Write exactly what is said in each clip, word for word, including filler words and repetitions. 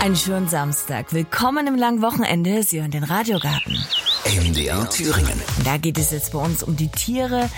Einen schönen Samstag. Willkommen im langen Wochenende. Sie hören den Radiogarten. M D R Thüringen. Da geht es jetzt bei uns um die Tiere.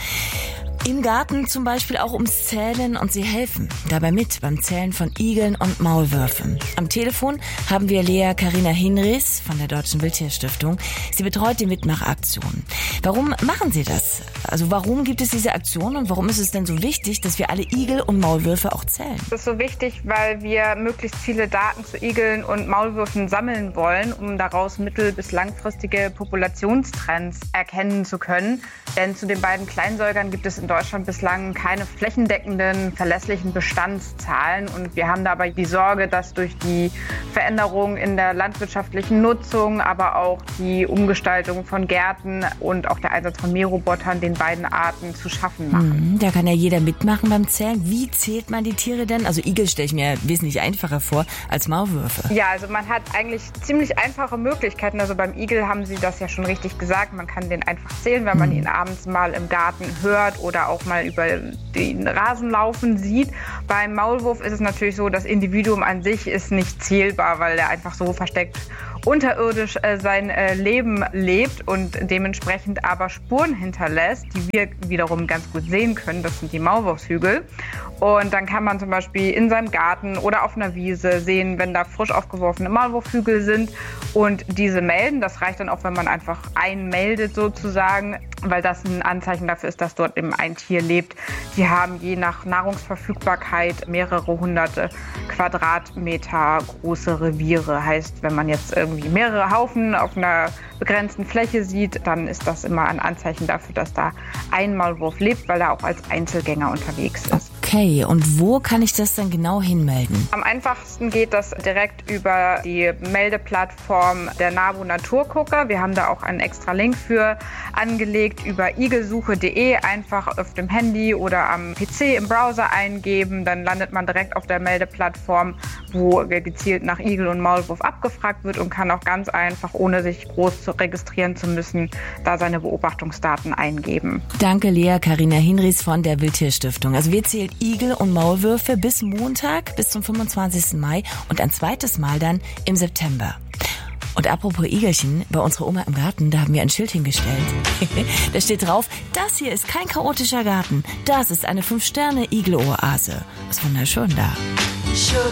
Im Garten zum Beispiel auch ums Zählen und sie helfen dabei mit beim Zählen von Igeln und Maulwürfen. Am Telefon haben wir Lea Carina Hinrichs von der Deutschen Wildtierstiftung. Sie betreut die Mitmachaktion. Warum machen Sie das? Also warum gibt es diese Aktion und warum ist es denn so wichtig, dass wir alle Igel und Maulwürfe auch zählen? Das ist so wichtig, weil wir möglichst viele Daten zu Igeln und Maulwürfen sammeln wollen, um daraus mittel- bis langfristige Populationstrends erkennen zu können. Denn zu den beiden Kleinsäugern gibt es in Deutschland bislang keine flächendeckenden, verlässlichen Bestandszahlen. Und wir haben dabei die Sorge, dass durch die Veränderungen in der landwirtschaftlichen Nutzung, aber auch die Umgestaltung von Gärten und auch der Einsatz von Mährobotern den beiden Arten zu schaffen machen. Mhm, da kann ja jeder mitmachen beim Zählen. Wie zählt man die Tiere denn? Also Igel stelle ich mir wesentlich einfacher vor als Maulwürfe. Ja, also man hat eigentlich ziemlich einfache Möglichkeiten. Also beim Igel haben Sie das ja schon richtig gesagt. Man kann den einfach zählen, wenn man ihn abends mal im Garten hört oder auch mal über den Rasen laufen sieht. Beim Maulwurf ist es natürlich so, das Individuum an sich ist nicht zählbar, weil er einfach so versteckt unterirdisch äh, sein äh, Leben lebt und dementsprechend aber Spuren hinterlässt, die wir wiederum ganz gut sehen können. Das sind die Maulwurfshügel. Und dann kann man zum Beispiel in seinem Garten oder auf einer Wiese sehen, wenn da frisch aufgeworfene Maulwurfhügel sind und diese melden. Das reicht dann auch, wenn man einfach einmeldet sozusagen, weil das ein Anzeichen dafür ist, dass dort eben ein Tier lebt. Die haben je nach Nahrungsverfügbarkeit mehrere hunderte Quadratmeter große Reviere. Heißt, wenn man jetzt irgendwie mehrere Haufen auf einer begrenzten Fläche sieht, dann ist das immer ein Anzeichen dafür, dass da ein Maulwurf lebt, weil er auch als Einzelgänger unterwegs ist. Okay, und wo kann ich das dann genau hinmelden? Am einfachsten geht das direkt über die Meldeplattform der NABU Naturgucker. Wir haben da auch einen extra Link für angelegt über igelsuche punkt de. Einfach auf dem Handy oder am P C im Browser eingeben. Dann landet man direkt auf der Meldeplattform, wo gezielt nach Igel und Maulwurf abgefragt wird und kann auch ganz einfach, ohne sich groß zu registrieren zu müssen, da seine Beobachtungsdaten eingeben. Danke, Lea Carina Hinrichs von der Wildtierstiftung. Also wir zählen Igel und Maulwürfe bis Montag, bis zum fünfundzwanzigsten Mai und ein zweites Mal dann im September. Und apropos Igelchen, bei unserer Oma im Garten, da haben wir ein Schild hingestellt. Da steht drauf, das hier ist kein chaotischer Garten, das ist eine fünf Sterne Igel-Oase. Ist wunderschön da.